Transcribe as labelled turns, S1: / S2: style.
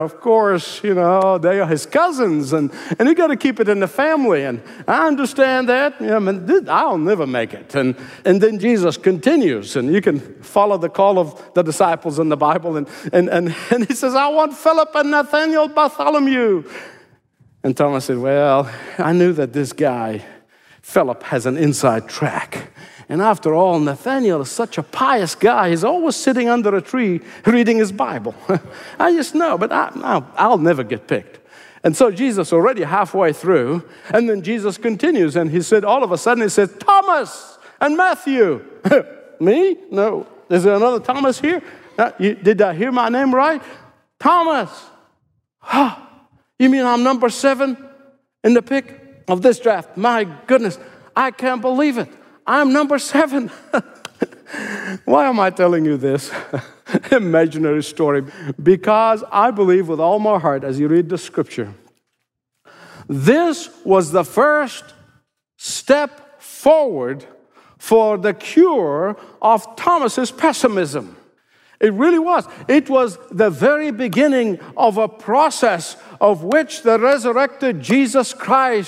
S1: Of course, they are his cousins, and you got to keep it in the family. And I understand that. I'll never make it. And then Jesus continues, and you can follow the call of the disciples in the Bible. And he says, I want Philip and Nathanael, Bartholomew. And Thomas said, well, I knew that this guy, Philip, has an inside track. And after all, Nathanael is such a pious guy. He's always sitting under a tree reading his Bible. I just know, but I'll never get picked. And so Jesus already halfway through, and then Jesus continues, and he said, all of a sudden, he said, Thomas and Matthew. Me? No. Is there another Thomas here? Did I hear my name right? Thomas. You mean I'm number 7 in the pick of this draft? My goodness, I can't believe it. I'm number 7. Why am I telling you this imaginary story? Because I believe with all my heart, as you read the scripture, this was the first step forward for the cure of Thomas's pessimism. It really was. It was the very beginning of a process of which the resurrected Jesus Christ